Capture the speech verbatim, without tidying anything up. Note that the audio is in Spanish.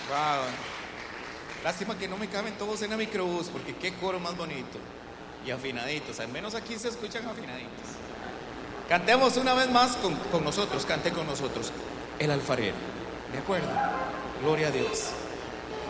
Wow. Lástima que no me caben todos en el microbús, porque qué coro más bonito. Y afinaditos, al menos aquí se escuchan afinaditos. Cantemos una vez más con, con nosotros, cante con nosotros. El alfarero. ¿De acuerdo? Gloria a Dios.